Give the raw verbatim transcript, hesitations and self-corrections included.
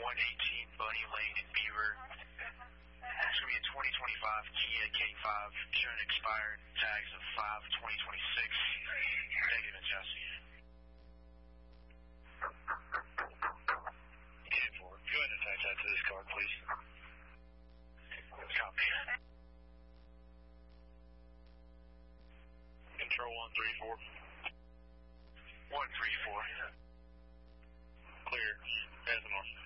one eighteen Bunny Lane in Beaver. It's going to be a twenty twenty-five Kia K five, showing expired tags of five twenty twenty-six. Negative in chassis. ten four. Go ahead and attach that to this card, please. Copy. Control one three four. one three four. Clear. As north.